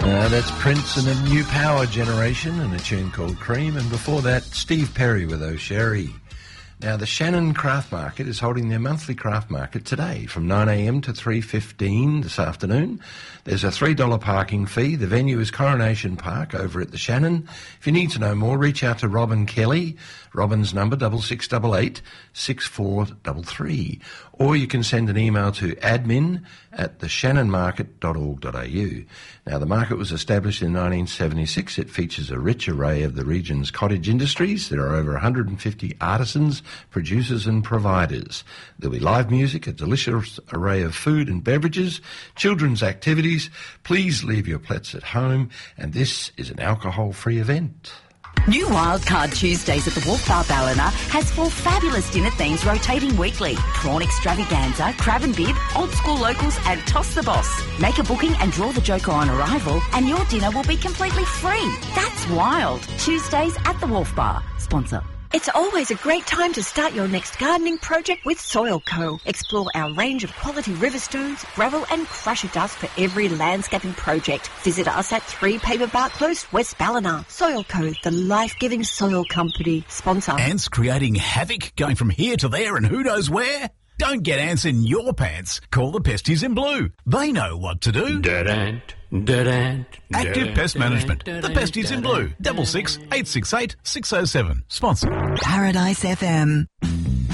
That's Prince and a New Power Generation and a tune called Cream. And before that, Steve Perry with O'Sherry. Now, the Shannon Craft Market is holding their monthly craft market today from 9am to 3:15 this afternoon. There's a $3 parking fee. The venue is Coronation Park over at the Shannon. If you need to know more, reach out to Robin Kelly. Robin's number 6688 6433. Or you can send an email to admin@theshannonmarket.org.au. Now, the market was established in 1976. It features a rich array of the region's cottage industries. There are over 150 artisans, producers and providers. There'll be live music, a delicious array of food and beverages, children's activities. Please leave your plats at home, and this is an alcohol-free event. New Wildcard Tuesdays at the Wolf Bar Ballina has 4 fabulous dinner themes rotating weekly. Prawn extravaganza, crab and bib, old school locals and toss the boss. Make a booking and draw the joker on arrival and your dinner will be completely free. That's wild. Tuesdays at the Wolf Bar. Sponsor. It's always a great time to start your next gardening project with Soil Co. Explore our range of quality river stones, gravel and crusher dust for every landscaping project. Visit us at 3 Paperbark Close, West Ballina. Soil Co, the life-giving soil company. Sponsor. Ants creating havoc, going from here to there and who knows where? Don't get ants in your pants. Call the Pesties in Blue. They know what to do. Dead ant. Dead ant. Active Pest Management. The Pesties in Blue. 66 868 607. Sponsor. Paradise FM.